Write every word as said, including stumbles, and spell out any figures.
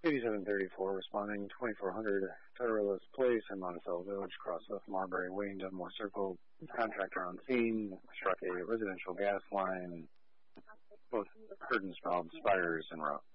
eighty-seven thirty-four, responding twenty-four hundred Federalist Place in Monticello Village, cross left Marbury Way, Dunmore Circle. Contractor on scene, struck a residential gas line. Both heard and smelled spiders en route.